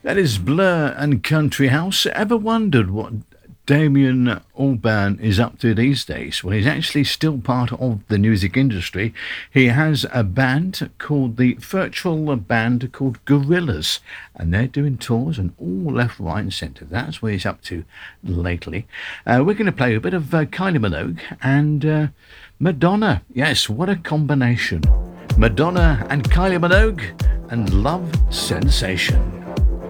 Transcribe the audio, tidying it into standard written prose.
That is Blur and Country House. Ever wondered what Damien Albarn is up to these days? Well, he's actually still part of the music industry. He has a band called the virtual band called Gorillas, and they're doing tours and all left, right, and centre. That's where he's up to lately. We're going to play a bit of Kylie Minogue and Madonna. Yes, what a combination. Madonna and Kylie Minogue and Love Sensation.